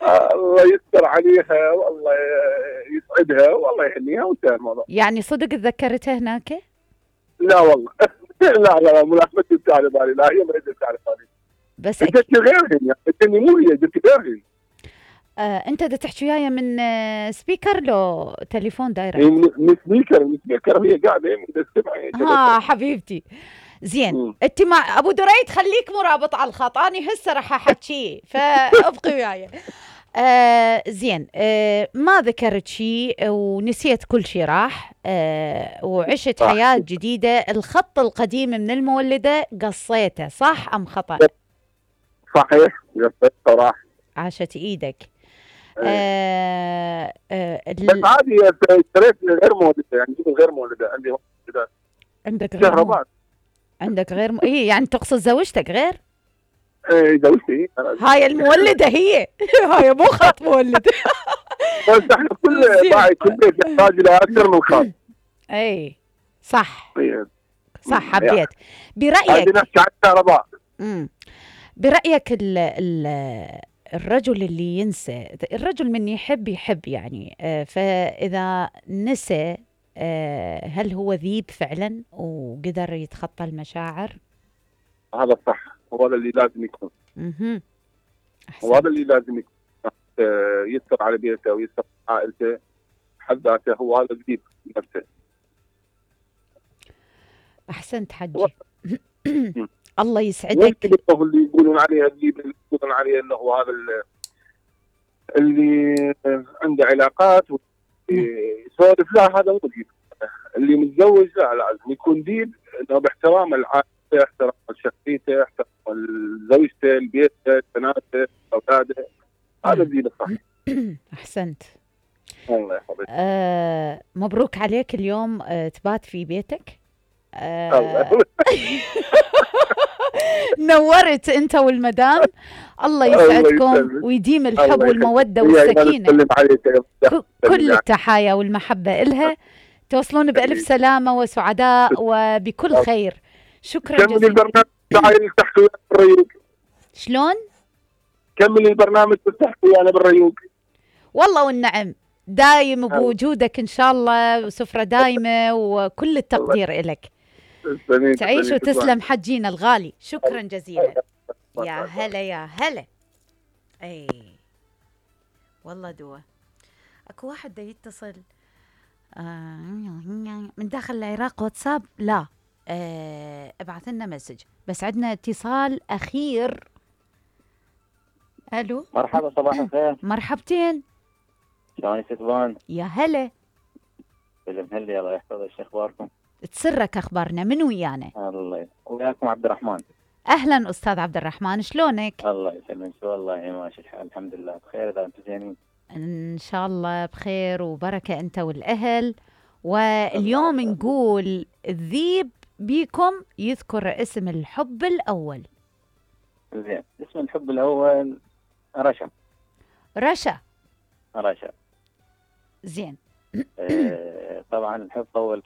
الله يستر عليها والله يسعدها والله يهنيها وانتهى الموضوع. يعني صدق تذكرتها هناك؟ لا والله لا لا ملاحظتي بتعرف بالي، لا هي ما قدرت تعرف بالي. بس جتني غيرهن يعني، جتني مو هي، جتني غيرهن. انت دا تحكي وياي من سبيكر لو تليفون هي دايركت؟ من سبيكر هي قاعده من تسمعي ها حبيبتي. زين، انت مع ابو دريد خليك مرابط على الخط، اني هسه راح احكي فابقي وياي. زين، ما ذكرت شيء ونسيت كل شيء راح، وعشت صح حياة جديدة. الخط القديم من المولدة قصيته صح ام خطأ؟ صحيح صراحه. عاشت ايدك. بس عادي اشتريت غير مولده، يعني جبت غير مولده عندي كذا عندك غير كهرباء. عندك غير ايه يعني تقصد زوجتك غير؟ زوجتي هاي المولدة هي هاي مو خط مولد. بس احنا كل باعي كل بيت يحتاج الى اكثر من خط. اي صح طيب. صح، يعني حبيت. هذه برأيك نحكي عن الكهرباء. برأيك ال الرجل اللي ينسى، الرجل من يحب يحب يعني، فإذا نسى، هل هو ذيب فعلا وقدر يتخطى المشاعر؟ هذا صح، وهذا اللي لازم يكون. أحسن. وهذا اللي لازم يكون، يستر على بيته ويستر على عائلته، حد ذاته هو هذا الذيب نفسه. أحسنت حجي. الله يسعدك. اللي يقولون عليه الذيب، اللي يقولون عليه انه هو هذا اللي عنده علاقات ويسولف، لا هذا مو ذيب. اللي متزوج لا لازم يكون ذيب، انه باحترام العائله، احترام شخصيته، احترام زوجته، بيته، بناته، اولاده، هذا الذيب الصح. أحسنت. الله يحفظك. مبروك عليك اليوم، تبات في بيتك. نورت انت والمدام. الله يسعدكم ويديم الحب والمودة والسكينة. كل التحايا والمحبة إلها. توصلون بألف سلامة وسعداء وبكل خير. شكرا جزيلا. كملي البرنامج تعالي تحكي بالريوق. شلون؟ كملي البرنامج تحكي ويانا بالريوق. والله والنعم، دايم بوجودك إن شاء الله، وسفرة دايمة وكل التقدير إلك. تعيش وتسلم حجينا الغالي. شكرا جزيلا. يا هلا يا هلا. اي والله دوا اكو واحد دا يتصل من داخل العراق واتساب. لا ابعث لنا مسج. بس عندنا اتصال اخير. الو مرحبا، صباح الخير. مرحبتين. شلونك ستبان؟ يا هلا. فيلم هلي، الله يحفظك. شو اخباركم؟ تسرك اخبارنا. من ويانا؟ الله وياكم عبد الرحمن. اهلا استاذ عبد الرحمن، شلونك؟ الله يسلمك. شو والله ماشي الحال، الحمد لله بخير. اذا انتم زينين ان شاء الله بخير وبركه انت والاهل. واليوم نقول الذيب بيكم يذكر اسم الحب الاول. زين، اسم الحب الاول رشا. رشا. رشا. زين. طبعا الحب طول